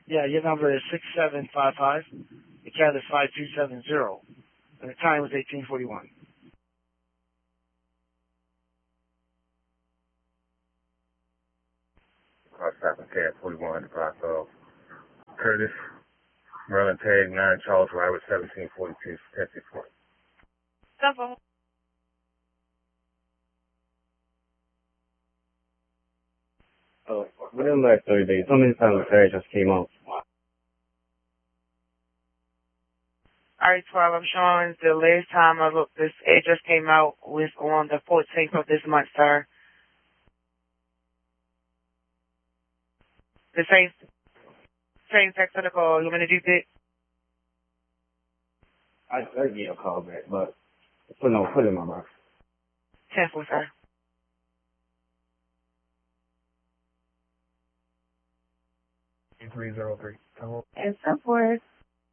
Yeah, your number is 6755. The cat is 5270. And the time was 1841. Cross traffic cat 41, the cross of Curtis, Maryland Tag 9, Charles Robert 1742, 1064. Simple. Within the last 30 days, how many times the tag just came out? Alright, 12, I'm showing the last time I looked, it just came out was on the 14th of this month, sir. The same text to the call. You want me to do that? I'd get a call back, but put it in my box. 10-4, sir. $303. And so forth.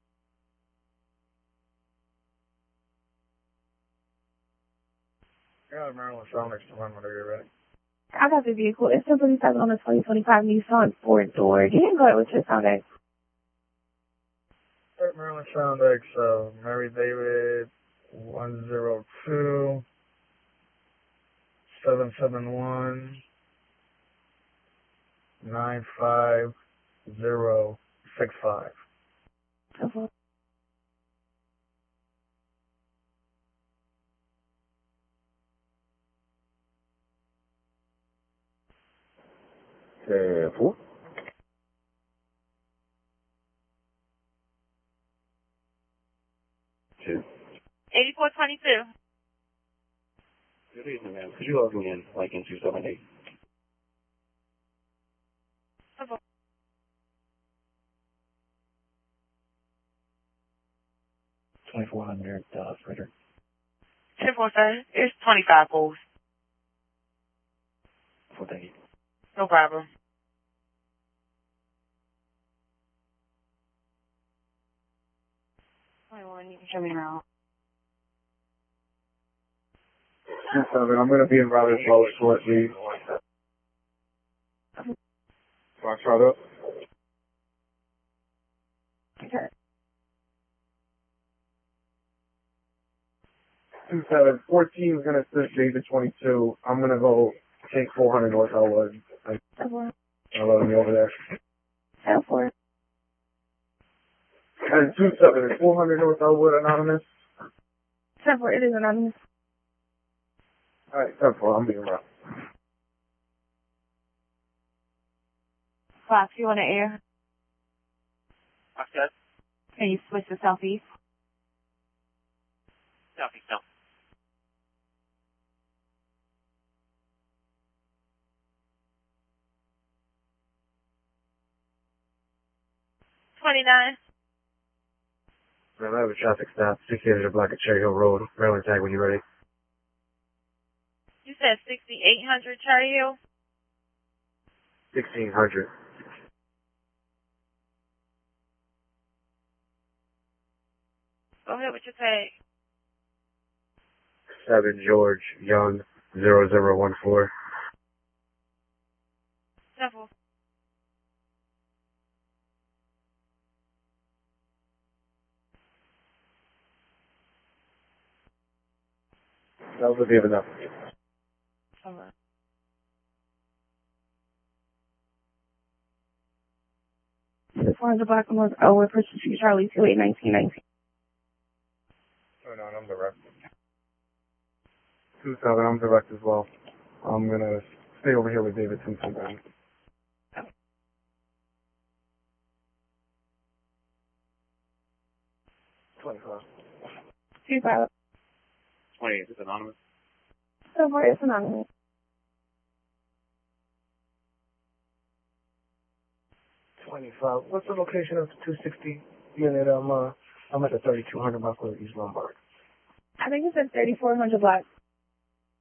Yeah, Maryland Sound next to run whenever you're ready. I got the vehicle. It's simply says on the 2025 Nissan 4-door. You can go ahead with your Sound X. Maryland Sound X, Mary David 102 771 95065. So forth. Four. 8422. Good evening, ma'am. Could you log me in, like in 278? Simple. $2,400, Frederick. 10-4, sir. It's 25 pools. For thank you. No problem. You can show me around. I'm going to be in Robert Flow shortly. Foxtrot up. Okay. 2714 is going to sit David 22. I'm going to go take 400 North Elwood. So forth. I'll let me over there. So forth. And 27 is 400 North Elwood Anonymous. So forth. It is anonymous. All right, 10-4. I'm being around. Fox, you on the air? Okay. Can you switch to Southeast? Southeast, no. $29. Man, I have a traffic stop, 6800 block of Cherry Hill Road, Maryland Tag when you're ready. You said 6800 Cherry Hill? 1600. Go ahead with your tag. 7 George Young 0014. Simple. That would be enough. Alright. The 400 block of North Elwood, Purchase Street, Charlie, 281919. Oh, no, I'm direct. 27, I'm direct as well. I'm going to stay over here with David 229. $25. 25. 20, is this anonymous? So forth. It's anonymous. $25. What's the location of the 260 unit? I'm at the 3200 block of East Lombard. I think it's at 3400 block.